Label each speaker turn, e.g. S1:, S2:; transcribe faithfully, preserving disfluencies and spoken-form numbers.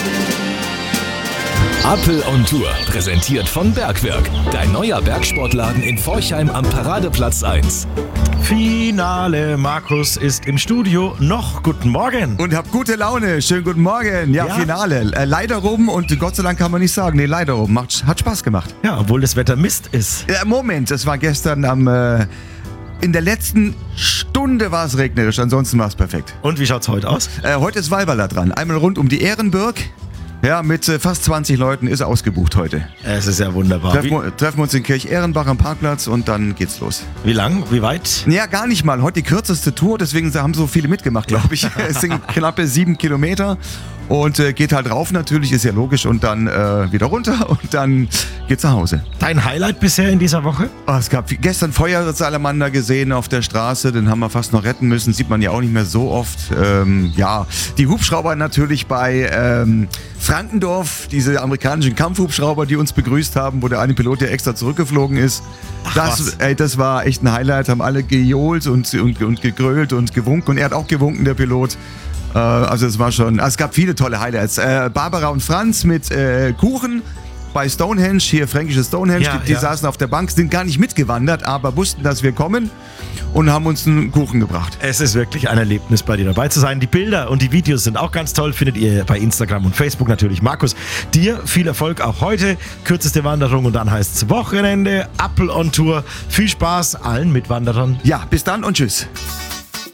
S1: Appel on Tour, präsentiert von Bergwerk. Dein neuer Bergsportladen in Forchheim am Paradeplatz eins.
S2: Finale, Markus ist im Studio. Noch guten Morgen.
S3: Und hab gute Laune. Schönen guten Morgen. Ja,
S2: Ja.
S3: Finale. Äh, leider oben und Gott sei Dank kann man nicht sagen. Nee, leider oben. Macht, hat Spaß gemacht.
S2: Ja, obwohl das Wetter Mist ist.
S3: Äh, Moment, es war gestern am... Äh, in der letzten Stunde war es regnerisch, ansonsten war es perfekt.
S2: Und wie schaut's heute aus?
S3: Äh, heute ist Walberla dran. Einmal rund um die Ehrenburg. Ja, mit äh, fast zwanzig Leuten ist ausgebucht heute.
S2: Es ist ja wunderbar.
S3: Treffen,
S2: Wie,
S3: wir- treffen wir uns in Kirch-Ehrenbach am Parkplatz und dann geht's los.
S2: wie lang? Wie weit?
S3: Ja, gar nicht mal. Heute die kürzeste Tour, deswegen haben so viele mitgemacht, glaube ich. Es sind knappe sieben Kilometer und äh, geht halt rauf natürlich, ist ja logisch, und dann äh, wieder runter und dann geht's nach Hause.
S2: Dein Highlight bisher in dieser Woche?
S3: Oh, es gab viel- gestern Feuersalamander gesehen auf der Straße, den haben wir fast noch retten müssen, sieht man ja auch nicht mehr so oft. Ähm, ja, die Hubschrauber natürlich bei ähm, Frankendorf, diese amerikanischen Kampfhubschrauber, die uns begrüßt haben, wo der eine Pilot ja extra zurückgeflogen ist.
S2: was?
S3: Das, ey, das war echt ein Highlight, haben alle gejohlt und, und, und gegrölt und gewunken und er hat auch gewunken, der Pilot. Äh, also es war schon, also es gab viele tolle Highlights. Äh, Barbara und Franz mit äh, Kuchen bei Stonehenge, hier fränkisches Stonehenge,
S2: Ja,
S3: die, die
S2: ja.
S3: saßen auf der Bank, sind gar nicht mitgewandert, aber wussten, dass wir kommen und haben uns einen Kuchen gebracht.
S2: Es ist wirklich ein Erlebnis, bei dir dabei zu sein. Die Bilder und die Videos sind auch ganz toll, findet ihr bei Instagram und Facebook natürlich. Markus, dir viel Erfolg auch heute. Kürzeste Wanderung und dann heißt es Wochenende, Appel on Tour. Viel Spaß allen Mitwanderern.
S3: Ja, bis dann und tschüss.